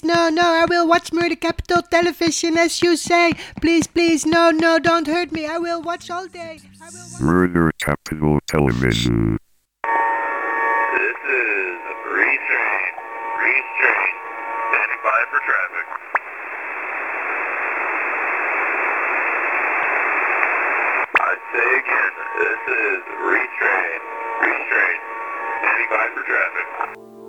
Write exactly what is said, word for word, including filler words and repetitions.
please, no, no, I will watch Murder Capital Television as you say. Please, please, no, no, don't hurt me. I will watch all day. I will watch- Murder Capital Television.